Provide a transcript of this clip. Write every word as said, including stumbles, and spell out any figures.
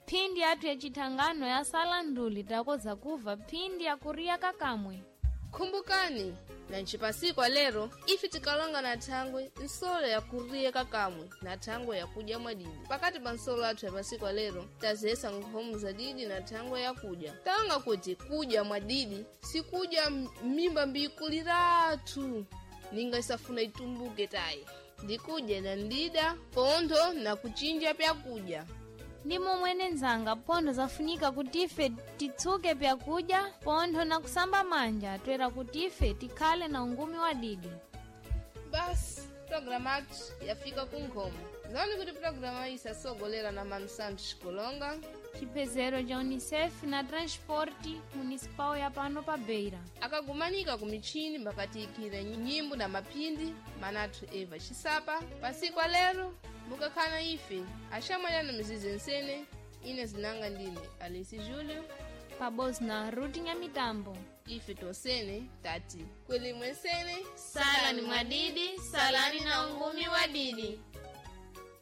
Phindi yathu ya chithangano ya sala nduli takoza kuva phindi ya kuriya kakamwe. Kumbukani, na nchipasiko lero ifi tikalonga na thangwe nsolo ya kuriya kakamwe na thangwe ya kuja mwadidi. Pakati pa nsolo athu ya pasiko lero tazesa nkhomu za didi na thangwe ya kuja. Tanga kuti kuja mwadidi si kuja mimba mbikuliratu ninga isafuna itumbuke tayi. Ndikuja na ndida pontho na kuchinja pya kuja. Ndimo mwene nzanga pontho zafunika kutife titsuke pya kuja pontho na kusamba manja twera kutife tikhale na ungumi wa didi. Bas, programa atu yafika kunkhomo. Zani kuti programa hii sasogolera na Manu Santos Kulonga, chipezero ja Unicef na transporti municipal ya pano pa Beira. Akagumanika kumichini mbakatikira nyimbo na mapindi manatu Eva Chisapa. Pasiko lero mukakana ife ashamwala na mizizi nsene ine zinanga ndine Alice Julio pabozi na Ruti Nyamitambo. Ife tosene tati kweli mwensene sala ni mwadidi salani na ungumi wa didi.